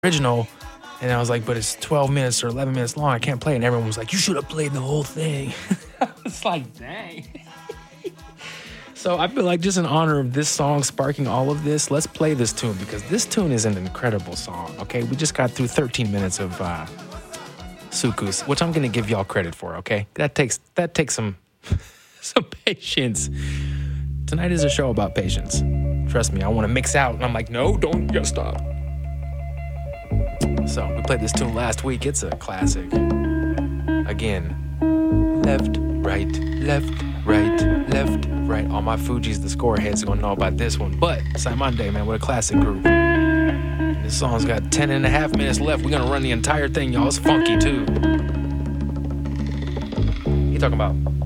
original. And I was like, but it's 12 minutes or 11 minutes long. I can't play it. And everyone was like, you should have played the whole thing. I was like, dang. So I feel like just in honor of this song sparking all of this, let's play this tune because this tune is an incredible song, okay? We just got through 13 minutes of Sukus, which I'm going to give y'all credit for, okay? That takes some some patience. Tonight is a show about patience. Trust me, I want to mix out. And I'm like, no, don't, you gotta stop. So we played this tune last week. It's a classic. Again, left, right, left, right, left, right. All my Fugees, the score heads, are gonna know about this one. But Saimande, man, what a classic group. And this song's got 10 and a half minutes left. We're gonna run the entire thing, y'all. It's funky too. You talking about?